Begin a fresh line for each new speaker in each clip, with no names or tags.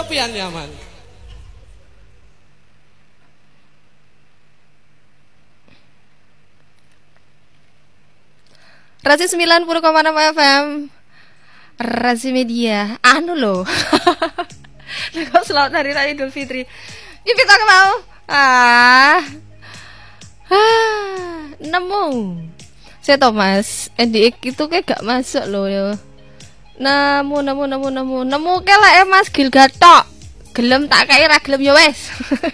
pian nyaman.
Rasi 90,6 FM Rasi Media. Anu loh. Selamat Hari Raya Idul Fitri. Yuk kita mau. Nemu. Saya Thomas. NDX itu kayak gak masuk loh ya. Nemu ke lah Mas Gil gatok. Gelem tak kayak ra gelem ya wes.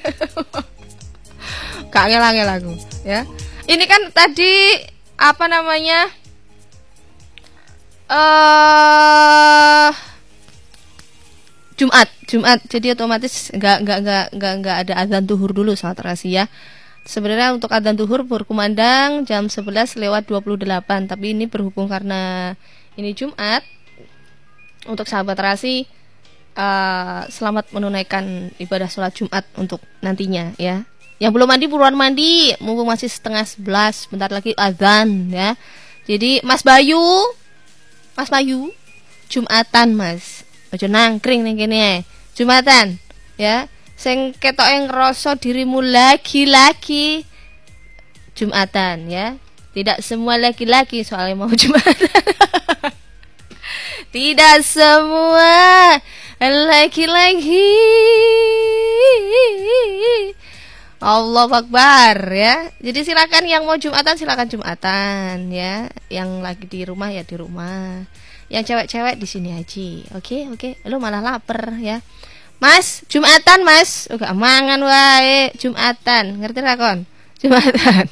Gak ngel-ngel aku ya. Ini kan tadi apa namanya? Jumat. Jadi otomatis nggak ada azan zuhur dulu saat terasi ya. Sebenarnya untuk azan zuhur berkumandang jam 11:28, tapi ini berhubung karena ini Jumat, untuk sahabat terasi selamat menunaikan ibadah sholat Jumat untuk nantinya ya. Yang belum mandi buruan mandi, mumpung masih 10:30, bentar lagi azan ya. Jadi Mas Bayu, Jumatan Mas. Aja nangkring ning kene. Jumatan, ya. Sing ketoke ngrasa dirimu laki-laki. Jumatan, ya. Tidak semua laki-laki soalnya mau Jumatan. Tidak semua laki-laki. Allahu Akbar ya. Jadi silakan yang mau Jumatan silakan Jumatan ya. Yang lagi di rumah ya di rumah. Yang cewek-cewek di sini aja. Oke. Lu malah lapar ya. Mas, Jumatan Mas. Uga mangan wae Jumatan. Ngerti ra kon? Jumatan.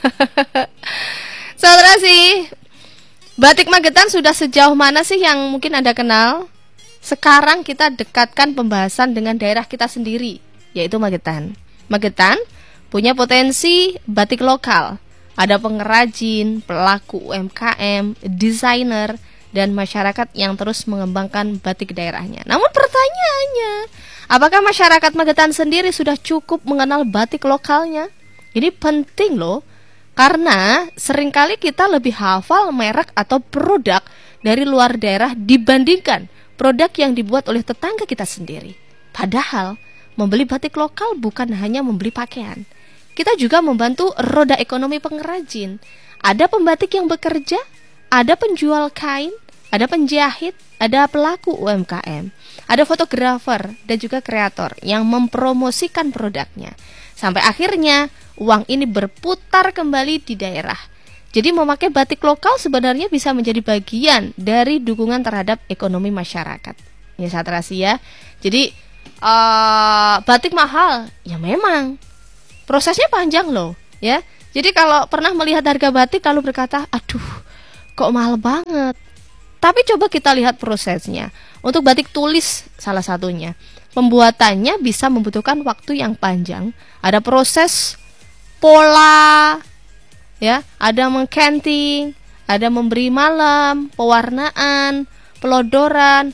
Saudara sih, batik Magetan sudah sejauh mana sih yang mungkin Anda kenal? Sekarang kita dekatkan pembahasan dengan daerah kita sendiri, yaitu Magetan. Magetan punya potensi batik lokal. Ada pengrajin, pelaku UMKM, desainer, dan masyarakat yang terus mengembangkan batik daerahnya. Namun pertanyaannya, apakah masyarakat Magetan sendiri sudah cukup mengenal batik lokalnya? Ini penting loh, karena seringkali kita lebih hafal merek atau produk dari luar daerah dibandingkan produk yang dibuat oleh tetangga kita sendiri. Padahal membeli batik lokal bukan hanya membeli pakaian. Kita juga membantu roda ekonomi pengrajin. Ada pembatik yang bekerja, ada penjual kain, ada penjahit, ada pelaku UMKM, ada fotografer dan juga kreator yang mempromosikan produknya. Sampai akhirnya uang ini berputar kembali di daerah. Jadi memakai batik lokal sebenarnya bisa menjadi bagian dari dukungan terhadap ekonomi masyarakat. Ya saat rahasia. Jadi batik mahal, ya memang prosesnya panjang loh, ya. Jadi kalau pernah melihat harga batik lalu berkata, aduh, kok mahal banget. Tapi coba kita lihat prosesnya. Untuk batik tulis salah satunya, pembuatannya bisa membutuhkan waktu yang panjang. Ada proses pola, ya, ada mengcanting, ada memberi malam, pewarnaan, pelorodan,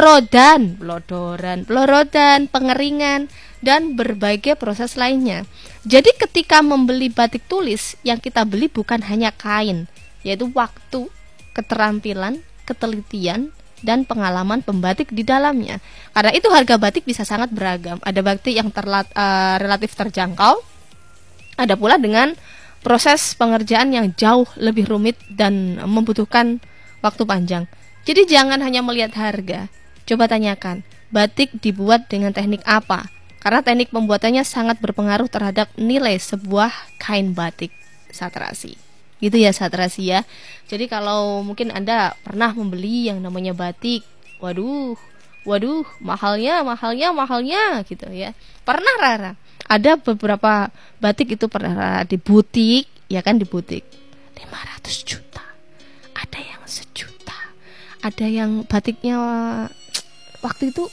pengeringan, dan berbagai proses lainnya. Jadi ketika membeli batik tulis, yang kita beli bukan hanya kain, yaitu waktu, keterampilan, ketelitian, dan pengalaman pembatik di dalamnya. Karena itu harga batik bisa sangat beragam. Ada batik yang relatif terjangkau, ada pula dengan proses pengerjaan yang jauh lebih rumit dan membutuhkan waktu panjang. Jadi jangan hanya melihat harga, coba tanyakan, batik dibuat dengan teknik apa? Karena teknik pembuatannya sangat berpengaruh terhadap nilai sebuah kain batik satrasi. Gitu ya satrasi ya. Jadi kalau mungkin Anda pernah membeli yang namanya batik, waduh, mahalnya gitu ya. Pernah Rara? Ada beberapa batik itu pernah di butik, ya kan, di butik 500 juta. Ada yang 1 juta. Ada yang batiknya waktu itu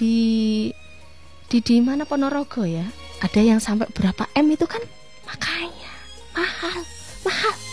di mana Ponorogo ya. Ada yang sampai berapa M itu kan, makanya mahal.